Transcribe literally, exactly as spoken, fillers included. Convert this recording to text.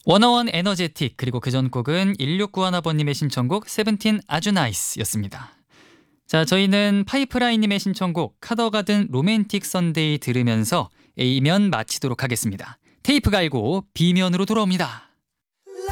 워너원 에너제틱 그리고 그전 곡은 일육구일 번님의 신청곡 세븐틴 아주 나이스였습니다. 자, 저희는 파이프라인님의 신청곡 카더가든 로맨틱 선데이 들으면서 A면 마치도록 하겠습니다. 테이프 갈고 B면으로 돌아옵니다.